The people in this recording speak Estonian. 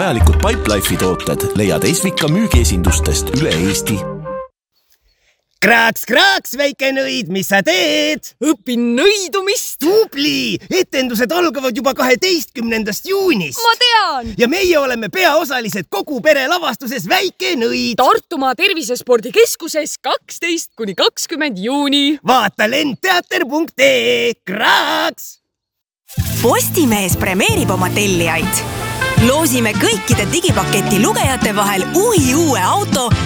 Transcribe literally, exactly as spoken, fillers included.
vajalikud Pipelife'i tooted leiad Esvika müügiesindustest üle Eesti. Kraaks, kraaks, väike nõid, mis sa teed? Õpin nõidumist. Tubli! Etendused algavad juba kaheteistkümnendast juunist. Ma tean! Ja meie oleme peaosalised kogu pere lavastuses Väike nõid. Tartumaa tervisespordikeskuses kaksteist kuni kakskümmend juuni. Vaata lendteater punkt ee. Kraaks! Postimees premeerib oma tellijaid. Loosime kõikide digipaketi lugejate vahel uhi uue auto